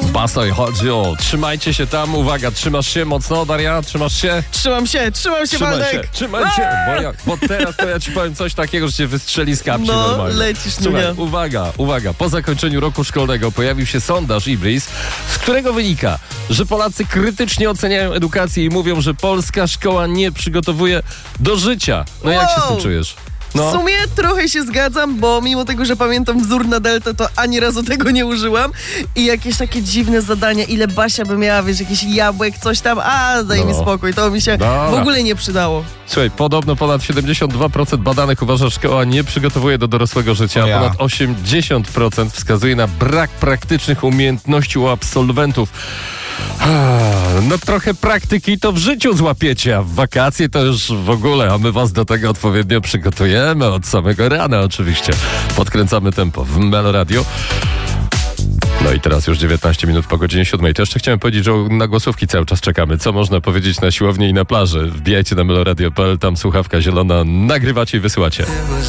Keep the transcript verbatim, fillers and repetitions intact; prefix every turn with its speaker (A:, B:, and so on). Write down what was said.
A: Basa i chodzi o trzymajcie się tam, uwaga, trzymasz się mocno, Daria? Trzymasz się?
B: Trzymam się, trzymam się,
A: Trzymaj
B: Waldek.
A: się, trzymaj się, bo, ja, bo teraz to ja ci powiem coś takiego, że cię wystrzeli z kapci
B: No,
A: normalnie.
B: lecisz,
A: Słuchaj,
B: Nunia.
A: uwaga, uwaga, po zakończeniu roku szkolnego pojawił się sondaż Ibris, z którego wynika, że Polacy krytycznie oceniają edukację i mówią, że polska szkoła nie przygotowuje do życia. No jak się z tym
B: Wow.
A: czujesz?
B: W
A: No.
B: sumie trochę się zgadzam, bo mimo tego, że pamiętam wzór na deltę, to ani razu tego nie użyłam. I jakieś takie dziwne zadania, ile Basia by miała, wiesz, jakiś jabłek, coś tam, a daj
A: No.
B: mi spokój, to mi się
A: Dobra.
B: w ogóle nie przydało.
A: Słuchaj, podobno ponad siedemdziesiąt dwa procent badanych uważa, że szkoła nie przygotowuje do dorosłego życia, a
C: Ja.
A: ponad osiemdziesiąt procent wskazuje na brak praktycznych umiejętności u absolwentów. No trochę praktyki to w życiu złapiecie, a w wakacje to już w ogóle, a my was do tego odpowiednio przygotujemy od samego rana oczywiście. Podkręcamy tempo w Melo Radio. No i teraz już dziewiętnaście minut po godzinie siódmej. To jeszcze chciałem powiedzieć, że na głosówki cały czas czekamy. Co można powiedzieć na siłowni i na plaży? Wbijajcie na meloradio kropka p l, tam słuchawka zielona, nagrywacie i wysyłacie.